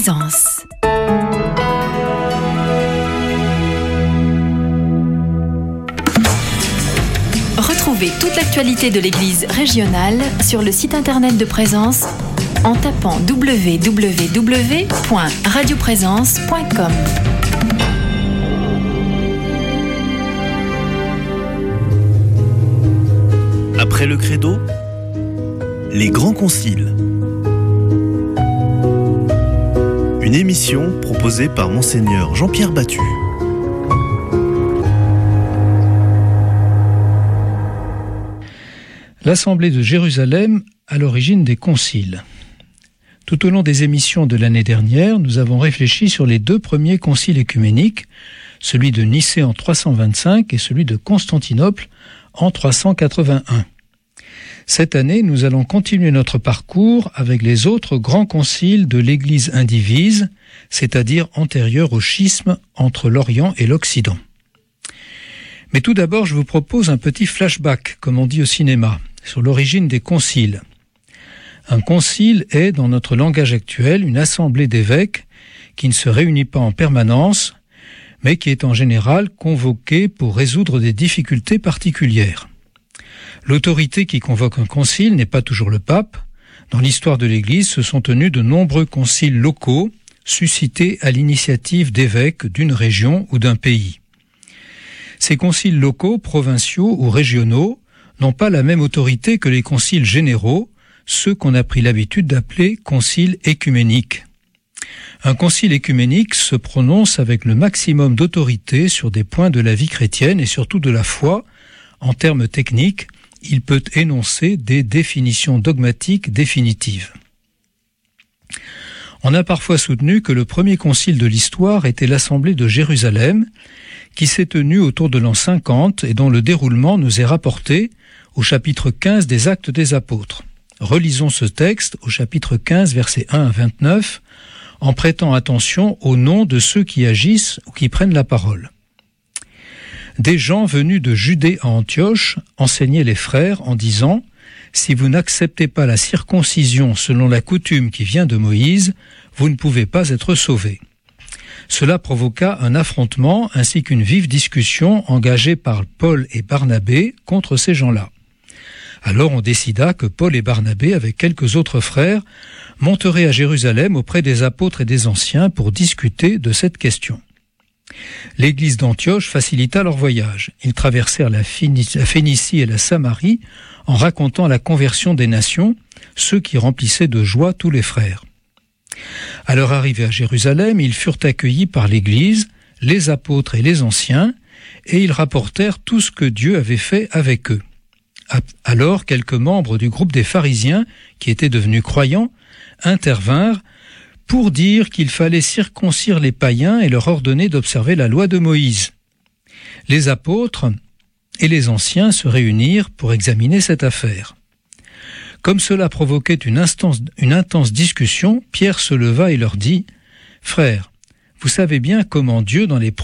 Présence. Retrouvez toute l'actualité de l'Église régionale sur le site internet de Présence en tapant www.radioprésence.com. Après le credo, les grands conciles. Une émission proposée par Monseigneur Jean-Pierre Battu. L'Assemblée de Jérusalem à l'origine des conciles. Tout au long des émissions de l'année dernière, nous avons réfléchi sur les deux premiers conciles œcuméniques, celui de Nicée en 325 et celui de Constantinople en 381. Cette année, nous allons continuer notre parcours avec les autres grands conciles de l'Église indivise, c'est-à-dire antérieurs au schisme entre l'Orient et l'Occident. Mais tout d'abord, je vous propose un petit flashback, comme on dit au cinéma, sur l'origine des conciles. Un concile est, dans notre langage actuel, une assemblée d'évêques qui ne se réunit pas en permanence, mais qui est en général convoquée pour résoudre des difficultés particulières. L'autorité qui convoque un concile n'est pas toujours le pape. Dans l'histoire de l'Église, se sont tenus de nombreux conciles locaux, suscités à l'initiative d'évêques d'une région ou d'un pays. Ces conciles locaux, provinciaux ou régionaux, n'ont pas la même autorité que les conciles généraux, ceux qu'on a pris l'habitude d'appeler conciles écuméniques. Un concile écuménique se prononce avec le maximum d'autorité sur des points de la vie chrétienne et surtout de la foi. En termes techniques, il peut énoncer des définitions dogmatiques définitives. On a parfois soutenu que le premier concile de l'histoire était l'Assemblée de Jérusalem, qui s'est tenue autour de l'an 50 et dont le déroulement nous est rapporté au chapitre 15 des Actes des Apôtres. Relisons ce texte au chapitre 15, versets 1 à 29, en prêtant attention aux noms de ceux qui agissent ou qui prennent la parole. Des gens venus de Judée à Antioche enseignaient les frères en disant « Si vous n'acceptez pas la circoncision selon la coutume qui vient de Moïse, vous ne pouvez pas être sauvés. » Cela provoqua un affrontement ainsi qu'une vive discussion engagée par Paul et Barnabé contre ces gens-là. Alors on décida que Paul et Barnabé, avec quelques autres frères, monteraient à Jérusalem auprès des apôtres et des anciens pour discuter de cette question. L'église d'Antioche facilita leur voyage. Ils traversèrent la Phénicie et la Samarie en racontant la conversion des nations, ce qui remplissait de joie tous les frères. À leur arrivée à Jérusalem, ils furent accueillis par l'Église, les apôtres et les anciens, et ils rapportèrent tout ce que Dieu avait fait avec eux. Alors, quelques membres du groupe des pharisiens, qui étaient devenus croyants, intervinrent pour dire qu'il fallait circoncire les païens et leur ordonner d'observer la loi de Moïse. Les apôtres et les anciens se réunirent pour examiner cette affaire. Comme cela provoquait une intense discussion, Pierre se leva et leur dit « Frères, vous savez bien comment Dieu, dans les